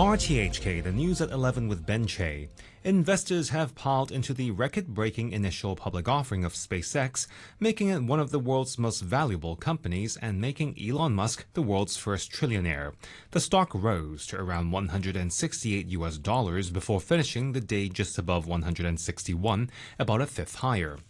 RTHK, the news at 11 with Ben Che. Investors have piled into the record-breaking initial public offering of SpaceX, making it one of the world's most valuable companies and making Elon Musk the world's first trillionaire. The stock rose to around $168 before finishing the day just above 161, about a fifth higher.